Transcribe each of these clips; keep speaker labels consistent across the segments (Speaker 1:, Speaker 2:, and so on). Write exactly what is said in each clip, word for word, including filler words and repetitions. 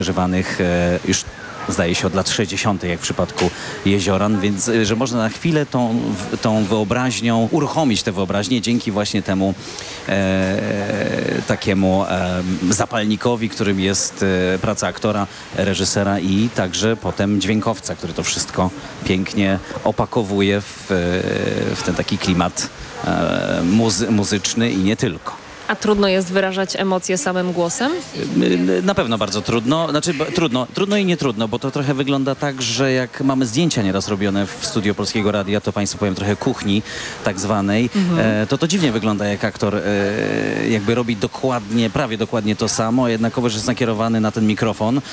Speaker 1: używanych e, już zdaje się od lat sześćdziesiątych, jak w przypadku Jezioran, więc e, że można na chwilę tą, w- tą wyobraźnią, uruchomić tę wyobraźnię dzięki właśnie temu e, takiemu e, zapalnikowi, którym jest e, praca aktora, reżysera i także potem dźwiękowca, który to wszystko pięknie opakowuje w, e, w ten taki klimat e, muzy- muzyczny i nie tylko.
Speaker 2: A trudno jest wyrażać emocje samym głosem?
Speaker 1: Na pewno bardzo trudno, znaczy b- trudno, trudno i nie trudno, bo to trochę wygląda tak, że jak mamy zdjęcia nieraz robione w studio Polskiego Radia, to Państwu powiem trochę kuchni tak zwanej, e, to to dziwnie wygląda, jak aktor e, jakby robi dokładnie, prawie dokładnie to samo, jednakowoż jest nakierowany na ten mikrofon.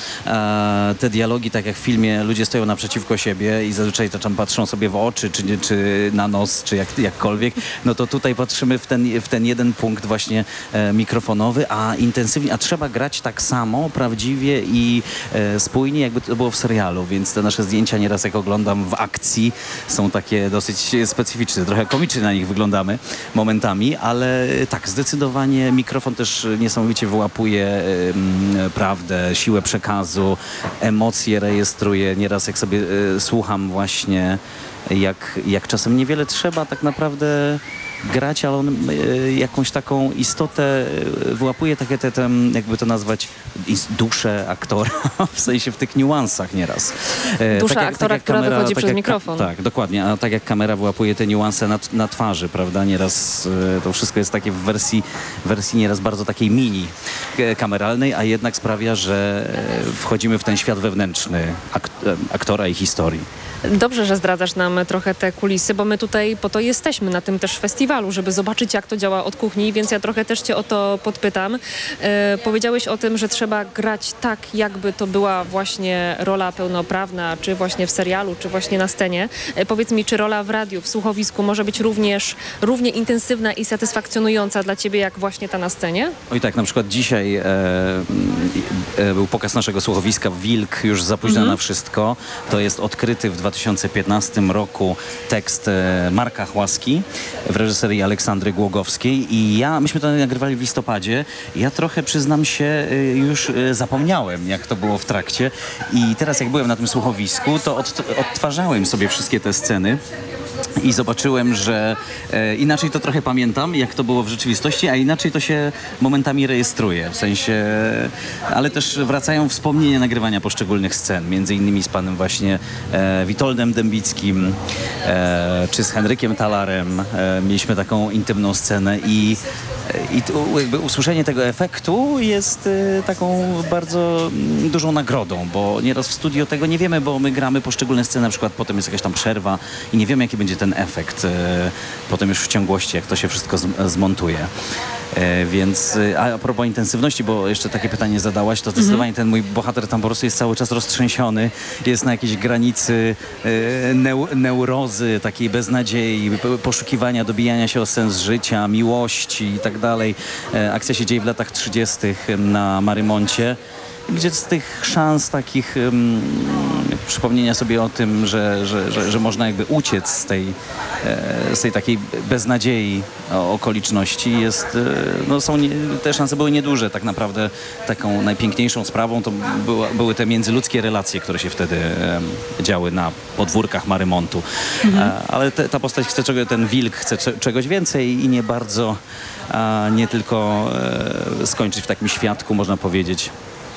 Speaker 1: E, te dialogi, tak jak w filmie, ludzie stoją naprzeciwko siebie i zazwyczaj to tam patrzą sobie w oczy, czy, nie- czy na nos, czy jak, jakkolwiek, no to tutaj patrzymy w ten, w ten jeden punkt właśnie e, mikrofonowy, a intensywnie, a trzeba grać tak samo, prawdziwie i e, spójnie, jakby to było w serialu, więc te nasze zdjęcia nieraz jak oglądam w akcji są takie dosyć specyficzne, trochę komicznie na nich wyglądamy momentami, ale tak, zdecydowanie mikrofon też niesamowicie wyłapuje e, m, prawdę, siłę przekazu, emocje rejestruje, nieraz jak sobie e, słucham właśnie jak, jak czasem niewiele trzeba tak naprawdę grać, ale on e, jakąś taką istotę e, wyłapuje, takie te, te, jakby to nazwać, is- duszę aktora, w sensie w tych niuansach nieraz. E,
Speaker 2: Dusza aktora, która wychodzi przez
Speaker 1: jak,
Speaker 2: mikrofon.
Speaker 1: Tak, dokładnie, a tak jak kamera wyłapuje te niuanse na, na twarzy, prawda, nieraz e, to wszystko jest takie w wersji, wersji nieraz bardzo takiej mini e, kameralnej, a jednak sprawia, że e, wchodzimy w ten świat wewnętrzny ak- e, aktora i historii.
Speaker 2: Dobrze, że zdradzasz nam trochę te kulisy, bo my tutaj po to jesteśmy na tym też festiwalu, żeby zobaczyć, jak to działa od kuchni, więc ja trochę też cię o to podpytam. E, powiedziałeś o tym, że trzeba grać tak, jakby to była właśnie rola pełnoprawna, czy właśnie w serialu, czy właśnie na scenie. E, powiedz mi, czy rola w radiu, w słuchowisku może być również równie intensywna i satysfakcjonująca dla ciebie, jak właśnie ta na scenie?
Speaker 1: Oj tak, na przykład dzisiaj e, e, był pokaz naszego słuchowiska Wilk, już za późno na wszystko. To jest odkryty w dwa tysiące piętnastym roku tekst e, Marka Chłaski w reżyserii Aleksandry Głogowskiej i ja, myśmy to nagrywali w listopadzie. Ja trochę, przyznam się, e, już e, zapomniałem, jak to było w trakcie i teraz jak byłem na tym słuchowisku, to od, odtwarzałem sobie wszystkie te sceny. I zobaczyłem, że e, inaczej to trochę pamiętam, jak to było w rzeczywistości, a inaczej to się momentami rejestruje. W sensie, ale też wracają wspomnienia nagrywania poszczególnych scen, między innymi z panem właśnie e, Witoldem Dębickim, e, czy z Henrykiem Talarem. E, mieliśmy taką intymną scenę i, e, i tu jakby usłyszenie tego efektu jest e, taką bardzo mm, dużą nagrodą, bo nieraz w studio tego nie wiemy, bo my gramy poszczególne sceny, na przykład potem jest jakaś tam przerwa i nie wiemy, jaki będzie ten efekt e, potem już w ciągłości, jak to się wszystko z, zmontuje. E, więc, e, a, a propos intensywności, bo jeszcze takie pytanie zadałaś, to zdecydowanie ten mój bohater tam po prostu jest cały czas roztrzęsiony, jest na jakiejś granicy e, neu, neurozy, takiej beznadziei, p- poszukiwania, dobijania się o sens życia, miłości i tak dalej. E, akcja się dzieje w latach trzydziestych na Marymoncie, gdzie z tych szans takich um, przypomnienia sobie o tym, że, że, że, że można jakby uciec z tej, e, z tej takiej beznadziei o, okoliczności jest, e, no są nie, te szanse były nieduże. Tak naprawdę taką najpiękniejszą sprawą to była, były te międzyludzkie relacje, które się wtedy e, działy na podwórkach Marymontu. E, ale te, ta postać chce czego, ten wilk chce cze, czegoś więcej i nie bardzo, a nie tylko e, skończyć w takim świadku, można powiedzieć,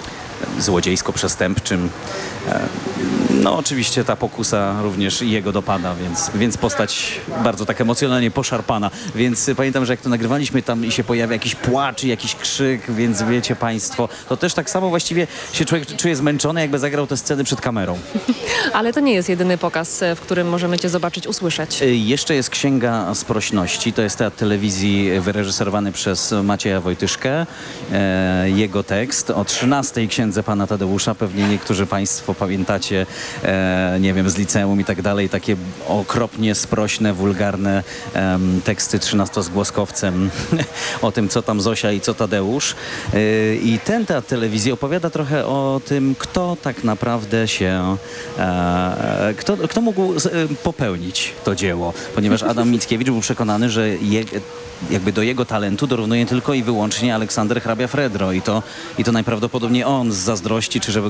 Speaker 1: złodziejsko-przestępczym. E, No oczywiście ta pokusa również jego dopada, więc, więc postać bardzo tak emocjonalnie poszarpana. Więc pamiętam, że jak to nagrywaliśmy tam i się pojawia jakiś płacz i jakiś krzyk, więc wiecie państwo, to też tak samo właściwie się człowiek czuje zmęczony, jakby zagrał te sceny przed kamerą.
Speaker 2: Ale to nie jest jedyny pokaz, w którym możemy cię zobaczyć, usłyszeć.
Speaker 1: Y, Jeszcze jest Księga Sprośności, to jest teatr telewizji wyreżyserowany przez Macieja Wojtyszkę. E, jego tekst o trzynastej księdze pana Tadeusza, pewnie niektórzy państwo pamiętacie, e, nie wiem, z liceum i tak dalej, takie okropnie sprośne, wulgarne em, teksty trzynastozgłoskowcem o tym, co tam Zosia i co Tadeusz. Y, I ten teatr telewizji opowiada trochę o tym, kto tak naprawdę się, e, kto, kto mógł z, e, popełnić to dzieło, ponieważ Adam Mickiewicz był przekonany, że je, jakby do jego talentu dorównuje tylko i wyłącznie Aleksander hrabia Fredro i to, i to najprawdopodobniej on z zazdrości, czy żeby